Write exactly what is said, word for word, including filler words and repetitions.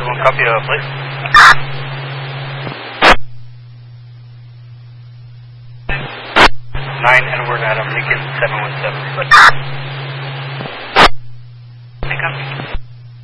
One copy, uh, please. Nine Edward Adam Lincoln seven one seven.